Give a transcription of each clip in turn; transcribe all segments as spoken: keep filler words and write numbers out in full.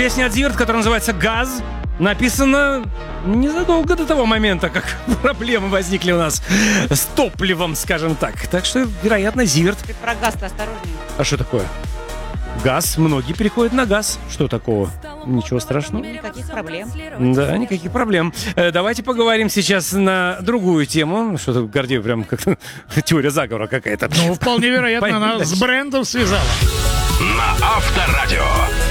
песня от Зиверт, которая называется «Газ», написана незадолго до того момента, как проблемы возникли у нас с топливом, скажем так. Так что, вероятно, Зиверт. Ты про газ-то осторожнее. А что такое? Газ. Многие переходят на газ. Что такого? Ничего страшного. Никаких проблем. Да, никаких проблем. Э, давайте поговорим сейчас на другую тему. Что-то Гордеев прям как теория заговора какая-то. Ну, вполне вероятно, она с брендом связала. На Авторадио.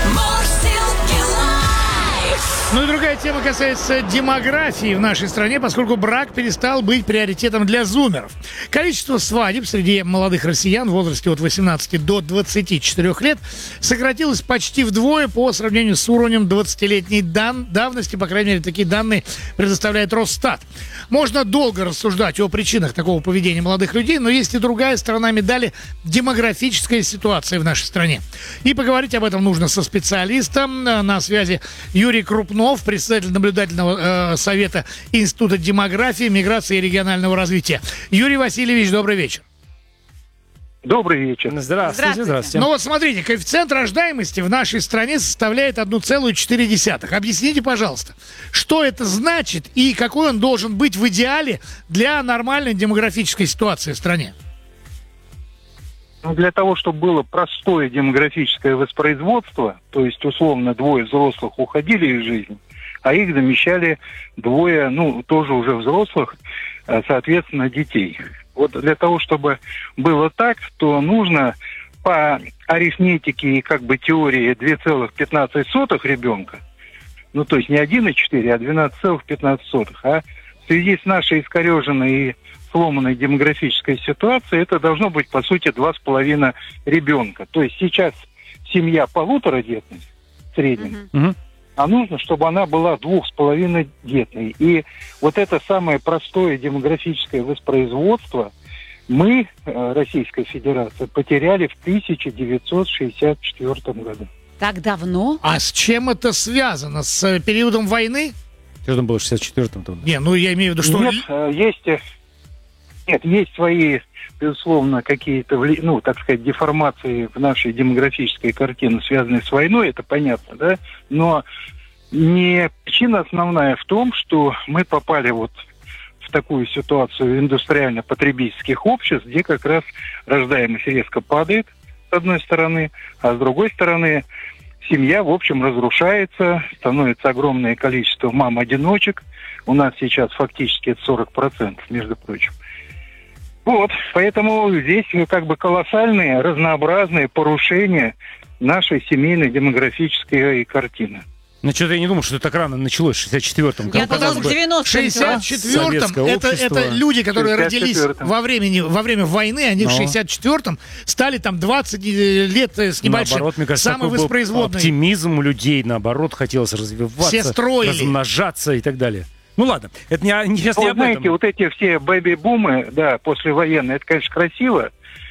Ну и другая тема касается демографии в нашей стране, поскольку брак перестал быть приоритетом для зумеров. Количество свадеб среди молодых россиян в возрасте от восемнадцати до двадцати четырёх лет сократилось почти вдвое по сравнению с уровнем двадцатилетней дан- давности. По крайней мере, такие данные предоставляет Росстат. Можно долго рассуждать о причинах такого поведения молодых людей, но есть и другая сторона медали – демографическая ситуация в нашей стране. И поговорить об этом нужно со специалистом. На связи Юрий Крупнов, председатель наблюдательного э, совета Института демографии, миграции и регионального развития. Юрий Васильевич, добрый вечер. Добрый вечер. Здравствуйте, Здравствуйте. здравствуйте. Ну вот смотрите, коэффициент рождаемости в нашей стране составляет одна целая четыре десятых. Объясните, пожалуйста, что это значит и какой он должен быть в идеале для нормальной демографической ситуации в стране? Ну, для того, чтобы было простое демографическое воспроизводство, то есть условно двое взрослых уходили из жизни, а их замещали двое, ну, тоже уже взрослых, соответственно, детей. Вот для того, чтобы было так, то нужно по арифметике и как бы теории два целых пятнадцать сотых ребенка, ну то есть не один и четыре, а двенадцать целых пятнадцать сотых, а в связи с нашей искореженной и сломанной демографической ситуацией это должно быть по сути два с половиной ребенка. То есть сейчас семья полуторадетная в среднем, Мгм. а нужно, чтобы она была двух с половиной детной. И вот это самое простое демографическое воспроизводство мы, э, Российская Федерация, потеряли в тысяча девятьсот шестьдесят четвёртом году. Так давно? А с чем это связано? С э, периодом войны? Что там было в шестьдесят четвёртом? Не, ну я имею в виду, что... Нет, э, есть, э, нет, есть свои, безусловно, какие-то, вли- ну, так сказать, деформации в нашей демографической картине, связанные с войной, это понятно, да, но не причина основная в том, что мы попали вот в такую ситуацию индустриально-потребительских обществ, где как раз рождаемость резко падает, с одной стороны, а с другой стороны семья, в общем, разрушается, становится огромное количество мам-одиночек. У нас сейчас фактически это сорок процентов, между прочим. Вот, поэтому здесь как бы колоссальные, разнообразные порушения нашей семейной демографической картины. Ну, что-то я не думал, что это так рано началось в шестьдесят четвёртом. Я Казалось думала, в бы, В девяностом. шестьдесят четвёртом Советское это, общество. это люди, которые шестьдесят родились четвёртом. во, времени, во время войны, они в Ну. шестьдесят четвёртом стали там двадцать лет с небольшим Наоборот, мне кажется, такой был самовоспроизводной. оптимизм у людей, наоборот, хотелось развиваться, Все строили. размножаться и так далее. Ну ладно, это не, не, сейчас Ну, не вы об знаете, этом. вот эти все бэби-бумы, да, послевоенные, это, конечно, красиво,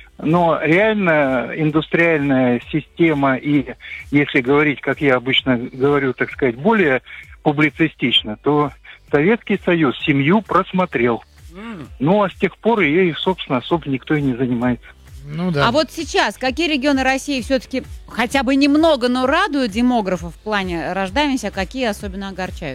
но реально индустриальная система и, если говорить, как я обычно говорю, так сказать, более публицистично, то Советский Союз семью просмотрел. М. Ну, а с тех пор ей, собственно, особо никто и не занимается. Ну да. А вот сейчас какие регионы России все-таки хотя бы немного, но радуют демографов в плане рождаемости, а какие особенно огорчают?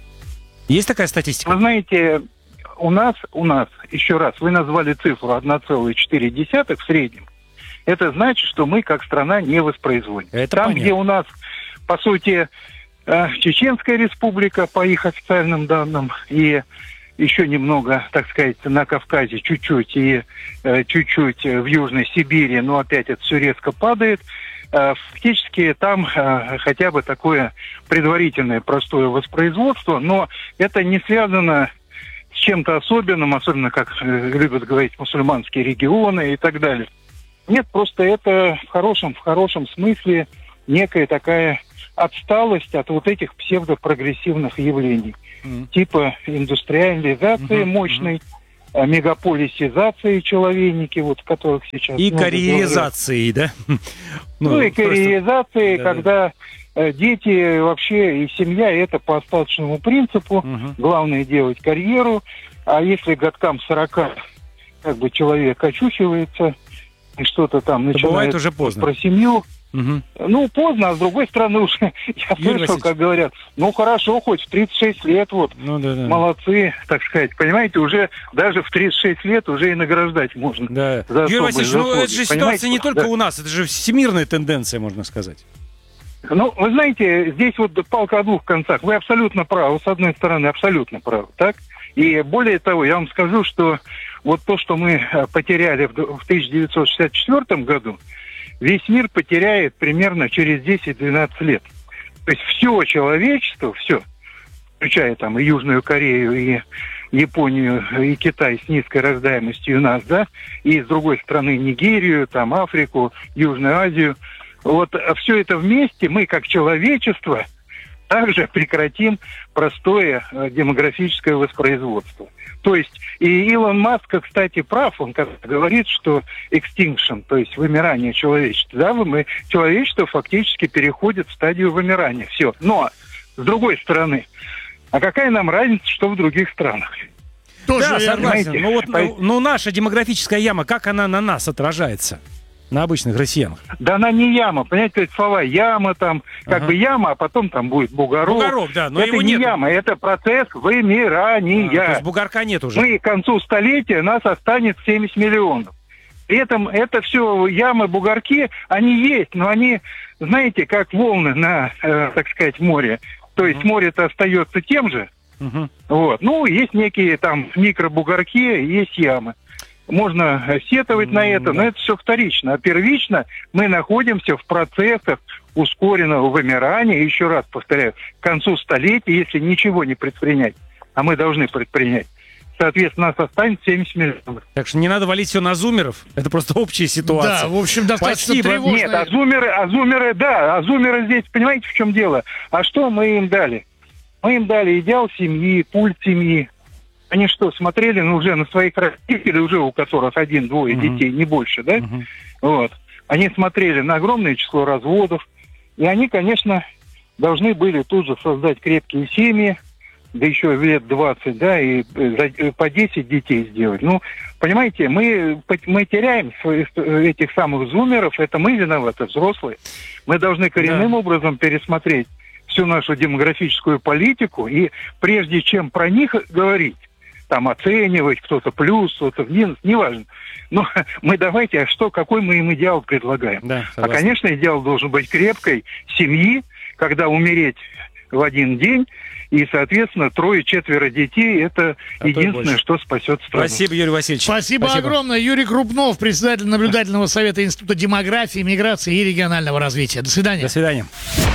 Есть такая статистика? Вы знаете, у нас, у нас, еще раз, вы назвали цифру одна целая четыре десятых в среднем. Это значит, что мы как страна не воспроизводим. Это Там, понятно. где у нас, по сути, э, Чеченская республика, по их официальным данным, и еще немного, так сказать, на Кавказе, чуть-чуть, и э, чуть-чуть в Южной Сибири, но опять это все резко падает. Э, фактически там э, хотя бы такое предварительное простое воспроизводство, но это не связано с чем-то особенным, особенно, как э, любят говорить, мусульманские регионы и так далее. Нет, просто это в хорошем, в хорошем смысле некая такая отсталость от вот этих псевдопрогрессивных явлений. Мгм. Типа индустриализации Мгм, мощной, а, мегаполисизации человейники, вот которых сейчас... И много карьеризации, да? говорят. Ну, и просто- карьеризации, Да-да. когда э, дети вообще и семья, это по остаточному принципу. Мгм. Главное делать карьеру. А если годкам сорока как бы человек очухивается и что-то там То начинает бывает уже поздно. про семью, Мгм. Ну, поздно, а с другой стороны уже, я Юрий слышал, Васильевич. как говорят, ну, хорошо, хоть в тридцать шесть лет, вот, Ну да, да. молодцы, так сказать, понимаете, уже даже в тридцать шесть лет уже и награждать можно. Да. За Юрий особые Васильевич, ну заслуги, это же понимаете? ситуация не только Да. у нас, это же всемирная тенденция, можно сказать. Ну, вы знаете, здесь вот палка о двух концах. Вы абсолютно правы, с одной стороны, абсолютно правы, так? И более того, я вам скажу, что вот то, что мы э, потеряли в д- в тысяча девятьсот шестьдесят четвёртом году, весь мир потеряет примерно через десять-двенадцать лет. То есть все человечество, все, включая там и Южную Корею, и Японию, и Китай с низкой рождаемостью у нас, да, и с другой стороны Нигерию, там Африку, Южную Азию, вот все это вместе мы, как человечество, также прекратим простое э, демографическое воспроизводство. То есть, и Илон Маск, кстати, прав, он как говорит, что extinction, то есть вымирание человечества, да, мы, человечество фактически переходит в стадию вымирания, все. Но, с другой стороны, а какая нам разница, что в других странах? Тоже Да, верно. согласен. Понимаете? Ну вот, По- ну, ну, наша демографическая яма, как она на нас отражается? На обычных россиянах. Да она не яма, понимаете, это слова яма там, как Ага. бы яма, а потом там будет бугорок. Бугорок, да, но это его не нет. яма, это процесс вымирания. А, то есть бугорка нет уже. Мы к концу столетия нас останется семьдесят миллионов. При этом это все ямы, бугорки, они есть, но они, знаете, как волны на, э, так сказать, море. То есть море-то остается тем же. Мгм. Вот. Ну, есть некие там микробугорки, есть ямы. Можно э, сетовать на это, но это все вторично. А первично мы находимся в процессах ускоренного вымирания. Еще раз повторяю, к концу столетия, если ничего не предпринять, а мы должны предпринять, соответственно, нас останется семьдесят миллионов. Так что не надо валить все на зумеров. Это просто общая ситуация. Да, в общем, достаточно Спасибо. тревожно. Нет, а зумеры, а зумеры, да, а зумеры здесь, понимаете, в чем дело? А что мы им дали? Мы им дали идеал семьи, пульт семьи. Они что, смотрели ну, уже на своих родителей, уже у которых один-двое Мгм. детей, не больше, да? Мгм. Вот. Они смотрели на огромное число разводов. И они, конечно, должны были тут же создать крепкие семьи, да еще в лет двадцать, да, и э, за- э, по десять детей сделать. Ну, понимаете, мы, пот- мы теряем своих, э, этих самых зумеров, это мы виноваты, взрослые. Мы должны коренным образом пересмотреть всю нашу демографическую политику, и прежде чем про них говорить, там оценивать, кто-то плюс, кто-то в минус, неважно. Но мы давайте, а что, какой мы им идеал предлагаем? Да, А, согласен. конечно, идеал должен быть крепкой семьи, когда умереть в один день, и, соответственно, трое-четверо детей – это А то и единственное, больше. что спасет страну. Спасибо, Юрий Васильевич. Спасибо, огромное. Юрий Крупнов, председатель наблюдательного совета Института демографии, миграции и регионального развития. До свидания. До свидания.